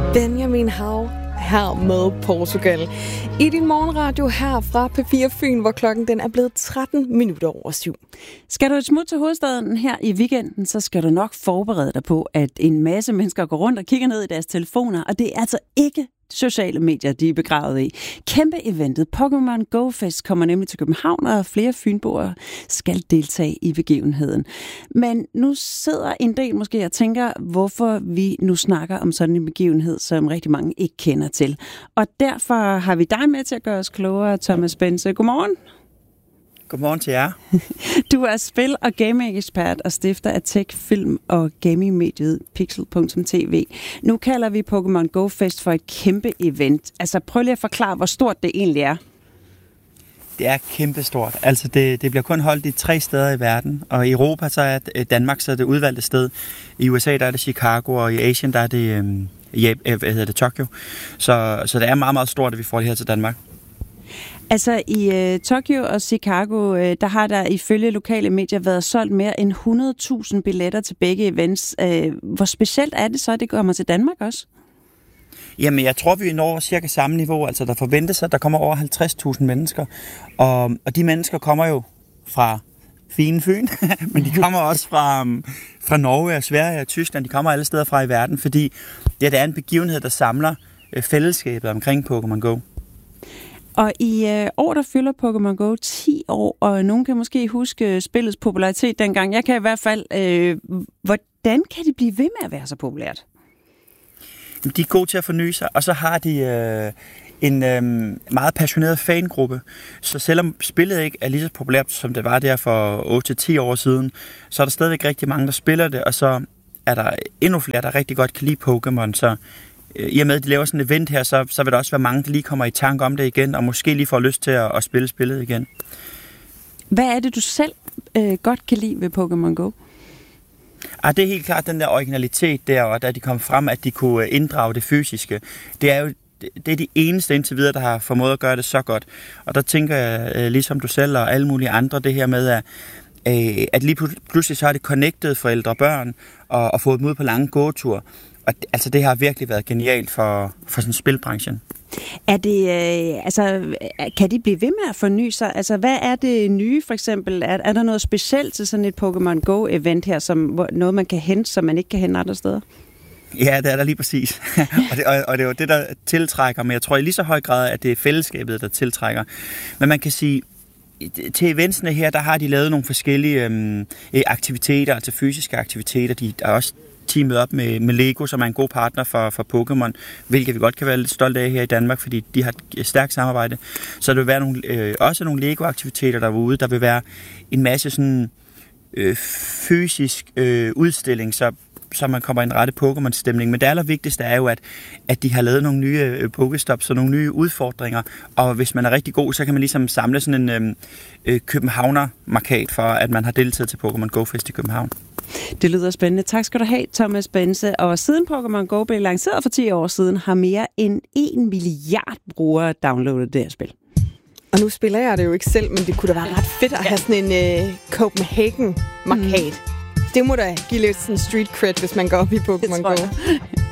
Benjamin Hav her med Portugal. I din morgenradio her fra P4 Fyn, hvor klokken den er blevet 7:13. Skal du et smut til hovedstaden her i weekenden, så skal du nok forberede dig på, at en masse mennesker går rundt og kigger ned i deres telefoner, og det er altså ikke sociale medier, de er begravet i. Kæmpe eventet Pokémon Go Fest kommer nemlig til København, og flere fynboer skal deltage i begivenheden. Men nu sidder en del måske og tænker, hvorfor vi nu snakker om sådan en begivenhed, som rigtig mange ikke kender til. Og derfor har vi dig med til at gøre os klogere, Thomas Bense. Godmorgen. Godmorgen til jer. Du er spil- og gaming-ekspert og stifter af tech, film og gaming-mediet Pixel.tv. Nu kalder vi Pokémon Go Fest for et kæmpe event. Altså prøv lige at forklare, hvor stort det egentlig er. Det er kæmpestort. Altså det bliver kun holdt i 3 steder i verden. Og i Europa så er Danmark så er det udvalgte sted. I USA der er det Chicago, og i Asien der er det Tokyo. Så det er meget, meget stort, at vi får det her til Danmark. Altså i Tokyo og Chicago, der har der ifølge lokale medier været solgt mere end 100.000 billetter til begge events. Hvor specielt er det så, at det kommer til Danmark også? Jamen, jeg tror, vi når cirka samme niveau. Altså, der forventes, at der kommer over 50.000 mennesker. Og de mennesker kommer jo fra fine Fyn, men de kommer også fra Norge og Sverige og Tyskland. De kommer alle steder fra i verden, fordi det er en begivenhed, der samler fællesskabet omkring Pokémon Go. Og i år, der fylder Pokémon Go 10 år, og nogen kan måske huske spillets popularitet dengang. Jeg kan i hvert fald. Hvordan kan de blive ved med at være så populært? De er gode til at forny sig, og så har de en meget passioneret fangruppe. Så selvom spillet ikke er lige så populært, som det var der for 8-10 år siden, så er der stadigvæk rigtig mange, der spiller det, og så er der endnu flere, der rigtig godt kan lide Pokémon. Så i og med, at de laver sådan et event her, så vil der også være mange, der lige kommer i tanke om det igen, og måske lige får lyst til at spille spillet igen. Hvad er det, du selv godt kan lide ved Pokémon Go? Det er helt klart den der originalitet der, og da de kom frem, at de kunne inddrage det fysiske. Det er de eneste indtil videre, der har formået at gøre det så godt. Og der tænker jeg, ligesom du selv og alle mulige andre, det her med, at lige pludselig så har det connectet forældre og børn, og fået dem ud på lange gåture. Og altså, det har virkelig været genialt for sådan spilbranchen. Er det, kan de blive ved med at forny sig? Altså, hvad er det nye, for eksempel? Er der noget specielt til sådan et Pokémon Go-event her, som noget man kan hente, som man ikke kan hente andre steder? Ja, det er der lige præcis. og det er jo det, der tiltrækker, men jeg tror i lige så høj grad, at det er fællesskabet, der tiltrækker. Men man kan sige, til eventsene her, der har de lavet nogle forskellige aktiviteter, altså fysiske aktiviteter. De er også teamet op med Lego, som er en god partner for Pokémon, hvilket vi godt kan være lidt stolte af her i Danmark, fordi de har et stærkt samarbejde. Så der vil være også nogle Lego-aktiviteter derude. Der vil være en masse sådan fysisk udstilling, så man kommer i en rette Pokémon-stemning. Men det allervigtigste er jo, at de har lavet nogle nye Pokéstops og nogle nye udfordringer, og hvis man er rigtig god, så kan man ligesom samle sådan en Københavner-markat for, at man har deltaget til Pokémon Go Fest i København. Det lyder spændende. Tak skal du have, Thomas Bense. Og siden Pokémon Go blev lanceret for 10 år siden, har mere end 1 milliard brugere downloadet det her spil. Og nu spiller jeg det jo ikke selv, men det kunne da være ret fedt at have sådan en Copenhagen-markat. Det må da give lidt sådan street cred, hvis man går op i Pokémon Go.